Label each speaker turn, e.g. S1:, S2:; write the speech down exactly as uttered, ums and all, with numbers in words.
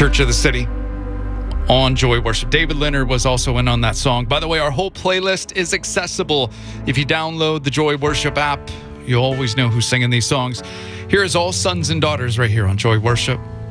S1: Church of the City on Joy Worship. David Leonard was also in on that song. By the way, our whole playlist is accessible. If you download the Joy Worship app, you always know who's singing these songs. Here is All Sons and Daughters right here on Joy Worship.